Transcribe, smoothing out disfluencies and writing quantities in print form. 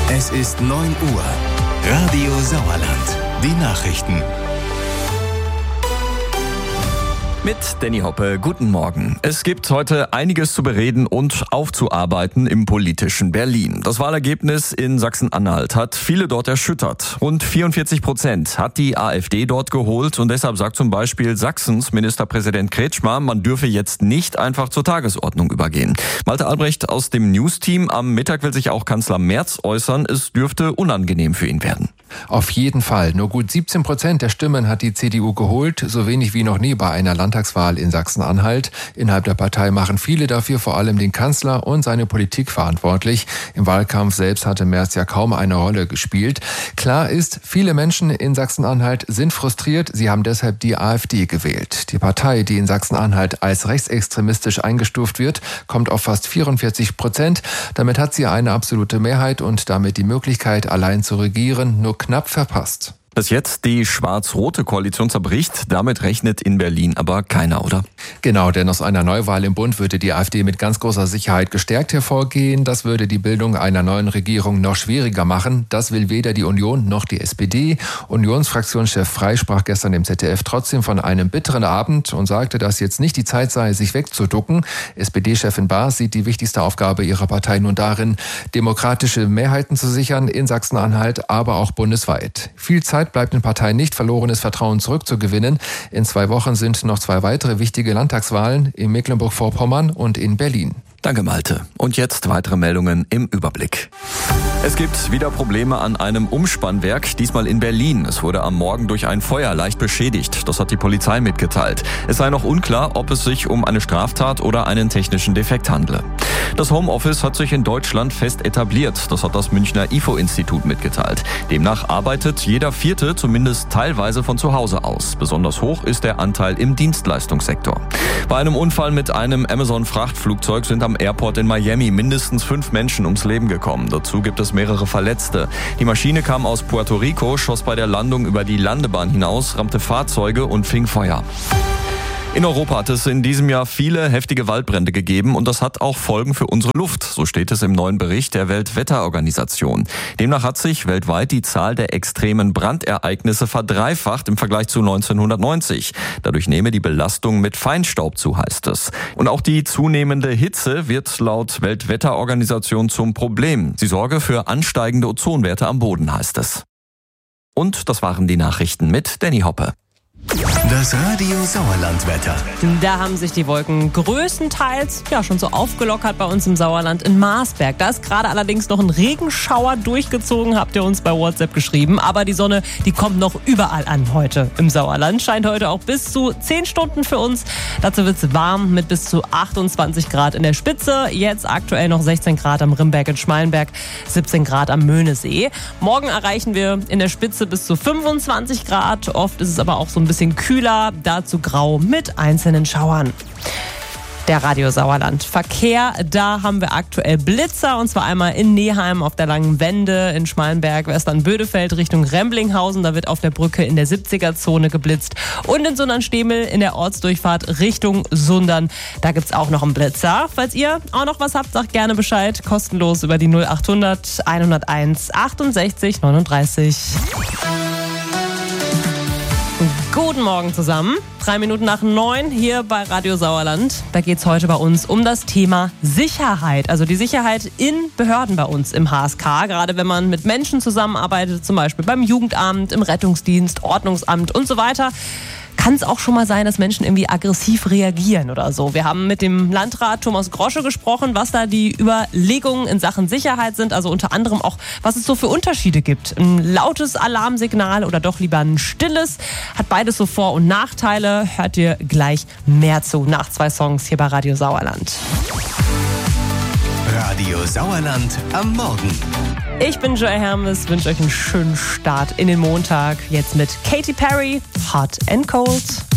Es ist 9 Uhr. Radio Sauerland. Die Nachrichten. Mit Danny Hoppe, guten Morgen. Es gibt heute einiges zu bereden und aufzuarbeiten im politischen Berlin. Das Wahlergebnis in Sachsen-Anhalt hat viele dort erschüttert. Rund 44% hat die AfD dort geholt und deshalb sagt zum Beispiel Sachsens Ministerpräsident Kretschmer, man dürfe jetzt nicht einfach zur Tagesordnung übergehen. Malte Albrecht aus dem News-Team, am Mittag will sich auch Kanzler Merz äußern, es dürfte unangenehm für ihn werden. Auf jeden Fall. Nur gut 17% der Stimmen hat die CDU geholt, so wenig wie noch nie bei einer Landtagswahl in Sachsen-Anhalt. Innerhalb der Partei machen viele dafür vor allem den Kanzler und seine Politik verantwortlich. Im Wahlkampf selbst hatte Merz ja kaum eine Rolle gespielt. Klar ist, viele Menschen in Sachsen-Anhalt sind frustriert. Sie haben deshalb die AfD gewählt. Die Partei, die in Sachsen-Anhalt als rechtsextremistisch eingestuft wird, kommt auf fast 44%. Damit hat sie eine absolute Mehrheit und damit die Möglichkeit, allein zu regieren, nur knapp verpasst. Dass jetzt die schwarz-rote Koalition zerbricht, damit rechnet in Berlin aber keiner, oder? Genau, denn aus einer Neuwahl im Bund würde die AfD mit ganz großer Sicherheit gestärkt hervorgehen. Das würde die Bildung einer neuen Regierung noch schwieriger machen. Das will weder die Union noch die SPD. Unionsfraktionschef Frey sprach gestern im ZDF trotzdem von einem bitteren Abend und sagte, dass jetzt nicht die Zeit sei, sich wegzuducken. SPD-Chefin Baas sieht die wichtigste Aufgabe ihrer Partei nun darin, demokratische Mehrheiten zu sichern in Sachsen-Anhalt, aber auch bundesweit. Viel Zeit bleibt den Parteien nicht, verlorenes Vertrauen zurückzugewinnen. In 2 Wochen sind noch 2 weitere wichtige Landtagswahlen in Mecklenburg-Vorpommern und in Berlin. Danke, Malte. Und jetzt weitere Meldungen im Überblick. Es gibt wieder Probleme an einem Umspannwerk, diesmal in Berlin. Es wurde am Morgen durch ein Feuer leicht beschädigt. Das hat die Polizei mitgeteilt. Es sei noch unklar, ob es sich um eine Straftat oder einen technischen Defekt handle. Das Homeoffice hat sich in Deutschland fest etabliert. Das hat das Münchner IFO-Institut mitgeteilt. Demnach arbeitet jeder Vierte zumindest teilweise von zu Hause aus. Besonders hoch ist der Anteil im Dienstleistungssektor. Bei einem Unfall mit einem Amazon-Frachtflugzeug sind am Airport in Miami mindestens 5 Menschen ums Leben gekommen. Dazu gibt es mehrere Verletzte. Die Maschine kam aus Puerto Rico, schoss bei der Landung über die Landebahn hinaus, rammte Fahrzeuge und fing Feuer. In Europa hat es in diesem Jahr viele heftige Waldbrände gegeben und das hat auch Folgen für unsere Luft. So steht es im neuen Bericht der Weltwetterorganisation. Demnach hat sich weltweit die Zahl der extremen Brandereignisse verdreifacht im Vergleich zu 1990. Dadurch nehme die Belastung mit Feinstaub zu, heißt es. Und auch die zunehmende Hitze wird laut Weltwetterorganisation zum Problem. Sie sorge für ansteigende Ozonwerte am Boden, heißt es. Und das waren die Nachrichten mit Danny Hoppe. Das Radio Sauerland-Wetter. Da haben sich die Wolken größtenteils schon so aufgelockert bei uns im Sauerland in Marsberg. Da ist gerade allerdings noch ein Regenschauer durchgezogen, habt ihr uns bei WhatsApp geschrieben. Aber die Sonne, die kommt noch überall an heute im Sauerland. Scheint heute auch bis zu 10 Stunden für uns. Dazu wird es warm mit bis zu 28 Grad in der Spitze. Jetzt aktuell noch 16 Grad am Rimberg in Schmalenberg, 17 Grad am Möhnesee. Morgen erreichen wir in der Spitze bis zu 25 Grad. Oft ist es aber auch so ein bisschen kühler, dazu grau mit einzelnen Schauern. Der Radio Sauerland Verkehr, da haben wir aktuell Blitzer und zwar einmal in Neheim auf der Langen Wende, in Schmalenberg, Western-Bödefeld Richtung Remblinghausen, da wird auf der Brücke in der 70er-Zone geblitzt und in Sundern-Stemel in der Ortsdurchfahrt Richtung Sundern, da gibt's auch noch einen Blitzer. Falls ihr auch noch was habt, sagt gerne Bescheid, kostenlos über die 0800 101 68 39. Guten Morgen zusammen. 3 Minuten nach 9 hier bei Radio Sauerland. Da geht es heute bei uns um das Thema Sicherheit. Also die Sicherheit in Behörden bei uns im HSK. Gerade wenn man mit Menschen zusammenarbeitet, zum Beispiel beim Jugendamt, im Rettungsdienst, Ordnungsamt und so weiter. Kann es auch schon mal sein, dass Menschen irgendwie aggressiv reagieren oder so. Wir haben mit dem Landrat Thomas Grosche gesprochen, was da die Überlegungen in Sachen Sicherheit sind. Also unter anderem auch, was es so für Unterschiede gibt. Ein lautes Alarmsignal oder doch lieber ein stilles. Hat beides so Vor- und Nachteile. Hört ihr gleich mehr zu nach 2 Songs hier bei Radio Sauerland. Radio Sauerland am Morgen. Ich bin Joy Hermes, wünsche euch einen schönen Start in den Montag. Jetzt mit Katy Perry, Hot and Cold.